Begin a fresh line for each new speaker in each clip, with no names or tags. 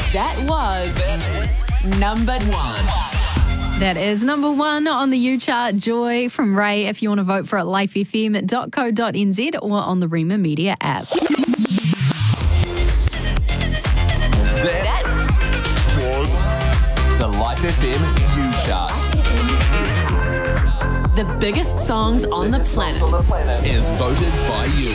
That was number 1.
That is number 1 on the U chart, Joy from Ray. If you want to vote for it, lifefm.co.nz or on the Rima Media app.
That was the Life FM U chart. The biggest songs on the planet is voted by you.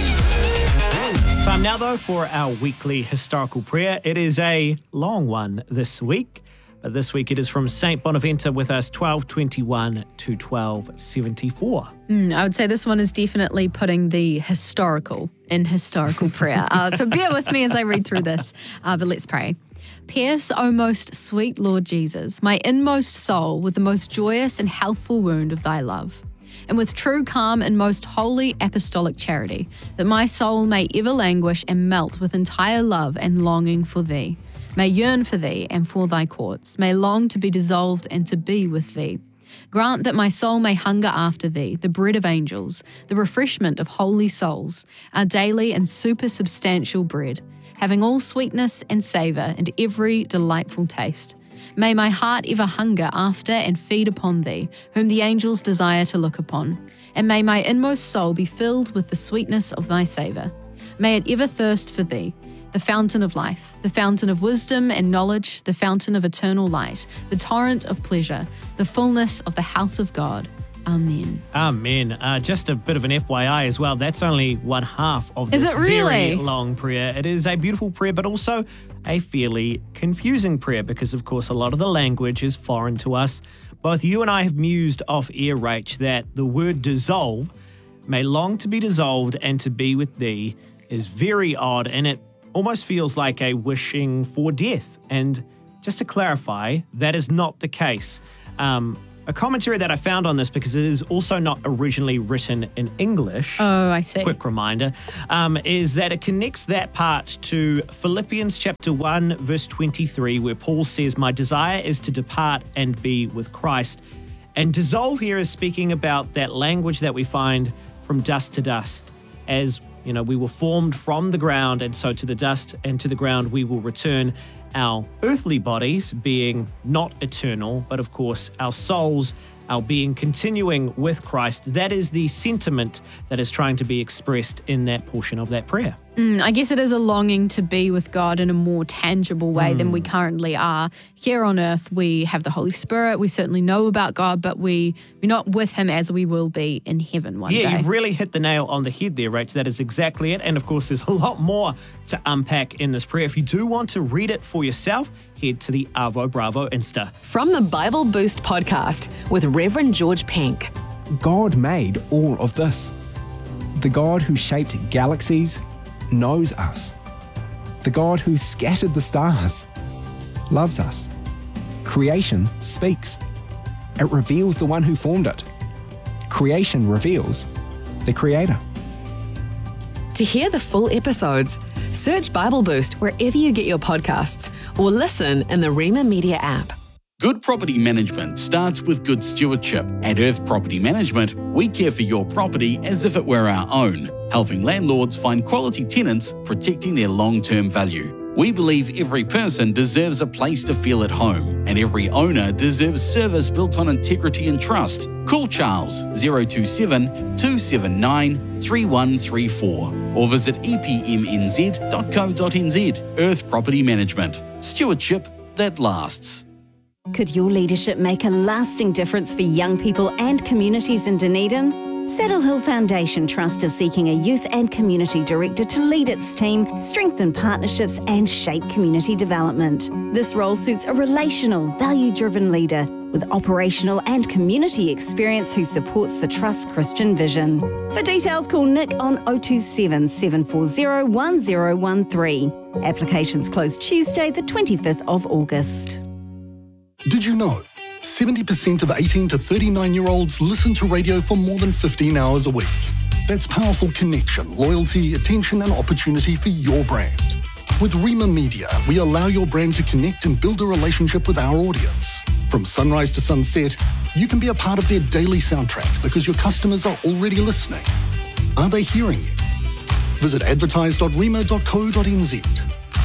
Time now, though, for our weekly historical prayer. It is a long one this week. But this week it is from St. Bonaventure with us, 1221 to 1274.
I would say this one is definitely putting the historical in historical prayer. So bear with me as I read through this. But let's pray. Pierce, O most sweet Lord Jesus, my inmost soul with the most joyous and healthful wound of thy love, and with true calm and most holy apostolic charity, that my soul may ever languish and melt with entire love and longing for thee. May yearn for thee and for thy courts, may long to be dissolved and to be with thee. Grant that my soul may hunger after thee, the bread of angels, the refreshment of holy souls, our daily and supersubstantial bread, having all sweetness and savour and every delightful taste. May my heart ever hunger after and feed upon thee, whom the angels desire to look upon. And may my inmost soul be filled with the sweetness of thy savour. May it ever thirst for thee, the fountain of life, the fountain of wisdom and knowledge, the fountain of eternal light, the torrent of pleasure, the fullness of the house of God. Amen.
Amen. Just a bit of an FYI as well. That's only one half of this
really?
very long prayer. It is a beautiful prayer, but also a fairly confusing prayer because, of course, a lot of the language is foreign to us. Both you and I have mused off air, Rach, that the word dissolve, may long to be dissolved and to be with thee, is very odd, and it almost feels like a wishing for death. And just to clarify, that is not the case. A commentary that I found on this, because it is also not originally written in English.
Oh, I see.
Quick reminder, is that it connects that part to Philippians chapter 1, verse 23, where Paul says, my desire is to depart and be with Christ. And dissolve here is speaking about that language that we find from dust to dust. As you know, we were formed from the ground, and so to the dust and to the ground we will return, our earthly bodies being not eternal, but of course our souls, our being continuing with Christ. That is the sentiment that is trying to be expressed in that portion of that prayer.
I guess it is a longing to be with God in a more tangible way than we currently are. Here on earth, we have the Holy Spirit. We certainly know about God, but we're not with him as we will be in heaven one day.
Yeah, you've really hit the nail on the head there, Rach. That is exactly it. And of course, there's a lot more to unpack in this prayer. If you do want to read it for yourself, head to the Arvo Bravo Insta.
From the Bible Boost podcast with Reverend George Penk.
God made all of this. The God who shaped galaxies knows us. The God who scattered the stars loves us. Creation speaks. It reveals the one who formed it. Creation reveals the Creator.
To hear the full episodes, search Bible Boost wherever you get your podcasts or listen in the Rima Media app.
Good property management starts with good stewardship. At Earth Property Management, we care for your property as if it were our own, helping landlords find quality tenants, protecting their long-term value. We believe every person deserves a place to feel at home, and every owner deserves service built on integrity and trust. Call Charles 027 279 3134 or visit epmnz.co.nz. Earth Property Management. Stewardship that lasts.
Could your leadership make a lasting difference for young people and communities in Dunedin? Saddle Hill Foundation Trust is seeking a youth and community director to lead its team, strengthen partnerships and shape community development. This role suits a relational, value-driven leader with operational and community experience who supports the Trust's Christian vision. For details, call Nick on 027 740 1013. Applications close Tuesday, the 25th of August.
Did you know 70% of 18 to 39-year-olds listen to radio for more than 15 hours a week? That's powerful connection, loyalty, attention, and opportunity for your brand. With Rima Media, we allow your brand to connect and build a relationship with our audience. From sunrise to sunset, you can be a part of their daily soundtrack because your customers are already listening. Are they hearing you? Visit advertise.rima.co.nz.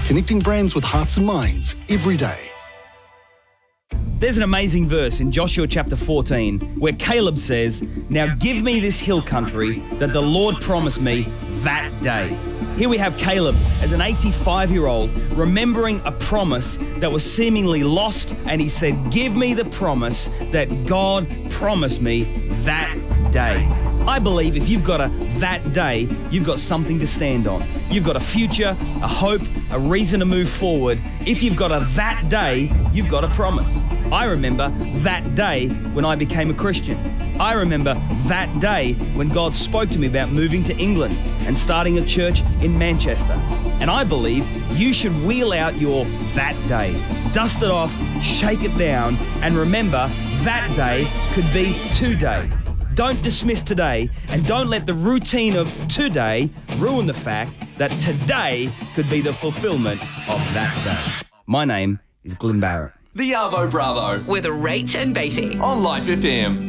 connecting brands with hearts and minds every day.
There's an amazing verse in Joshua chapter 14 where Caleb says, "Now give me this hill country that the Lord promised me that day." Here we have Caleb as an 85-year-old remembering a promise that was seemingly lost, and he said, "Give me the promise that God promised me that day." I believe if you've got a that day, you've got something to stand on. You've got a future, a hope, a reason to move forward. If you've got a that day, you've got a promise. I remember that day when I became a Christian. I remember that day when God spoke to me about moving to England and starting a church in Manchester. And I believe you should wheel out your that day. Dust it off, shake it down, and remember that day could be today. Don't dismiss today, and don't let the routine of today ruin the fact that today could be the fulfillment of that day. My name is Glenn Barrett.
The Arvo Bravo
With Rach and Beatty
on Life FM.